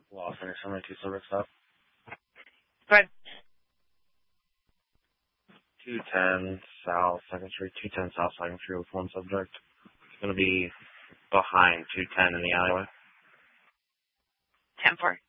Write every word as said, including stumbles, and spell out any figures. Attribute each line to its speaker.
Speaker 1: Lost Center, seventy-two Silver Stop.
Speaker 2: Go ahead.
Speaker 1: two ten South second Street, two ten South second Street with one subject. It's going to be behind two ten in the alleyway.
Speaker 2: ten four.